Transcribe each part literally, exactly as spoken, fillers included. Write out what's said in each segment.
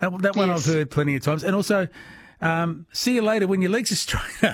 That, that one Yes. I've heard plenty of times. And also, um, see you later when your legs are straighter.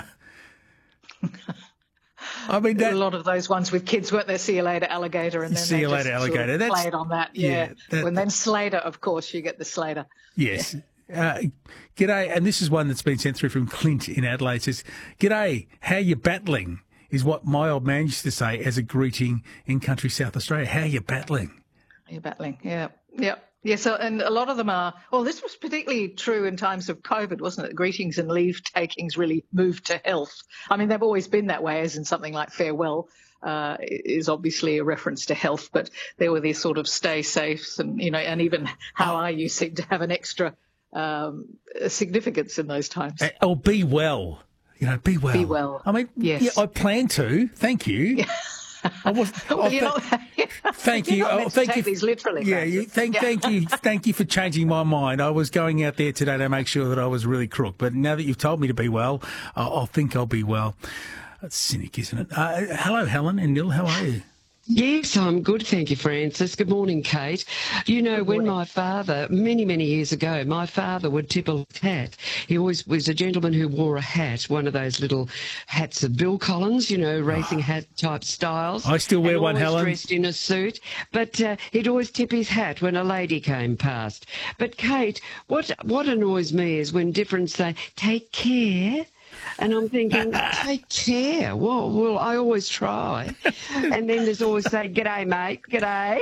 I mean, that, A lot of those ones with kids, weren't there? See you later, alligator, and then See they you just later, sort of alligator. That's- played on that. yeah, Yeah. that- and then Slater, of course, you get the Slater. yes. Uh, g'day, and this is one that's been sent through from Clint in Adelaide. It says, "G'day, how you battling?" is what my old man used to say as a greeting in country South Australia. How you battling? You're battling, yeah, yeah. Yeah, so, and a lot of them are, well, this was particularly true in times of COVID, wasn't it? Greetings and leave takings really moved to health. I mean, they've always been that way, as in something like farewell uh, is obviously a reference to health, but there were these sort of stay safes and, you know, and even how are you seem to have an extra um, significance in those times. Uh, oh, be well. You know, be well. Be well. I mean, Yes. yeah, I plan to. Thank you. I was, Well, oh, you're th- not, thank you're you. not Oh, meant to thank take you. these literally. Yeah, Francis. you, thank, Yeah. thank you, thank you for changing my mind. I was going out there today to make sure that I was really crook, but now that you've told me to be well, I, I think I'll be well. That's cynic, isn't it? Uh, hello, Helen and Neil. How are you? Yes, I'm good, thank you, Francis. Good morning, Kate. You know, when my father, many, many years ago, my father would tip a hat. He always was a gentleman who wore a hat, one of those little hats of Bill Collins, you know, racing hat type styles. I still wear and one, always Helen. dressed in a suit. But uh, he'd always tip his hat when a lady came past. But, Kate, what, what annoys me is when different say, take care. And I'm thinking, take care. Well, well, I always try. And then there's always say, g'day, mate, g'day.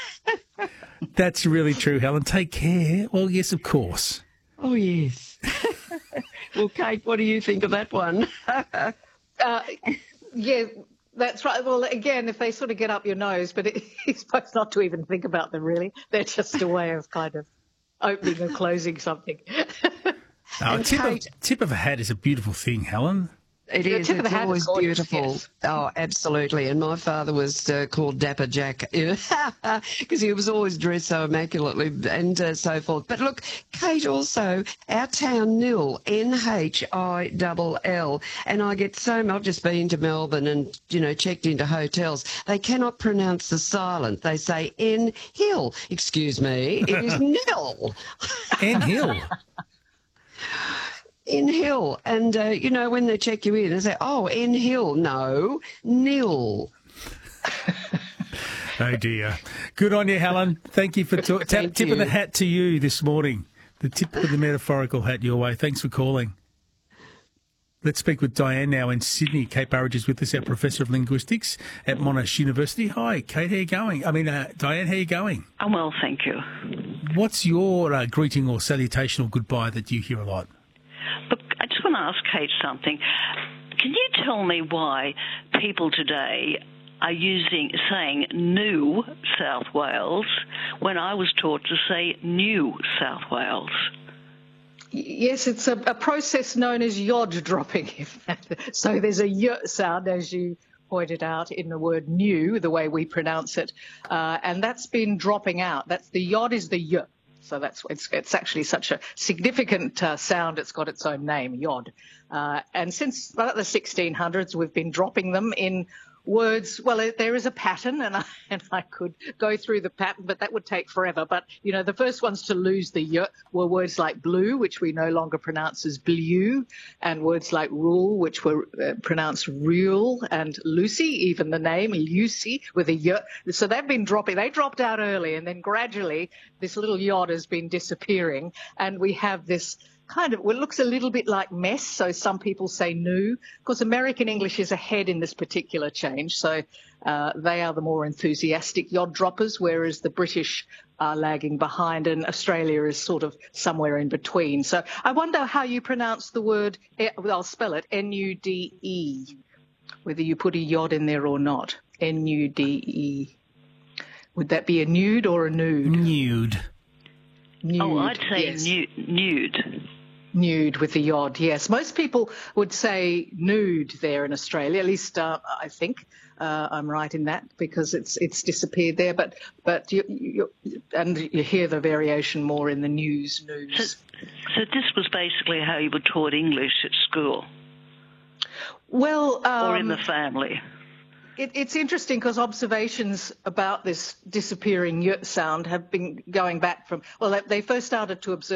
That's really true, Helen. Take care. Well, yes, of course. Oh, yes. Well, Kate, what do you think of that one? Uh, yeah, that's right. Well, again, if they sort of get up your nose, but it, you're supposed not to even think about them, really. They're just a way of kind of opening and closing something. Oh, And tip, Kate- of, tip of a hat is a beautiful thing, Helen. It The is. tip of the It's hat is always gorgeous, beautiful. yes. Oh, absolutely. And my father was uh, called Dapper Jack because he was always dressed so immaculately and uh, so forth. But look, Kate, also, our town nil, N H I L L. And I get so much, I've just been to Melbourne and, you know, checked into hotels. They cannot pronounce the silent. They say N Hill. Excuse me, it is nil. Anne Hill. In Hill. And, uh, you know, when they check you in, they say, oh, in Hill. No, nil. Oh, dear. Good on you, Helen. Thank you for ta- tap, Thank tip of the you. hat to you this morning. The tip of the metaphorical hat your way. Thanks for calling. Let's speak with Diane now in Sydney. Kate Burridge is with us, our Professor of Linguistics at Monash University. Hi, Kate, how you going? I mean, uh, Diane, how you going? I'm well, thank you. What's your uh, greeting or salutation or goodbye that you hear a lot? Look, I just want to ask Kate something. Can you tell me why people today are using saying New South Wales when I was taught to say New South Wales? Yes, it's a, a process known as yod dropping. So there's a y sound, as you pointed out, in the word new, the way we pronounce it, uh, and that's been dropping out. That's the yod is the y. So that's it's it's actually such a significant uh, sound. It's got its own name, yod. Uh, and since about the sixteen hundreds, we've been dropping them in words. Well, there is a pattern, and I and I could go through the pattern, but that would take forever. But you know, the first ones to lose the y were words like blue, which we no longer pronounce as blue, and words like rule, which were uh, pronounced rule, and Lucy, even the name Lucy with a y. So they've been dropping. They dropped out early, and then gradually this little yod has been disappearing, and we have this kind of, well, it looks a little bit like mess, so some people say new. Of course, American English is ahead in this particular change, so uh, they are the more enthusiastic yod droppers, whereas the British are lagging behind, and Australia is sort of somewhere in between. So I wonder how you pronounce the word, well, I'll spell it, N U D E, whether you put a yod in there or not, N U D E. Would that be a nude or a nude? Nude. Nude, Oh, I'd say yes. nu- nude. Nude with the yod, yes. Most people would say nude there in Australia, at least uh, I think uh, I'm right in that, because it's it's disappeared there. But but you, you and you hear the variation more in the news So, news. so this was basically how you were taught English at school Well, um, or in the family. It, it's interesting because observations about this disappearing y sound have been going back from, well, they, they first started to observe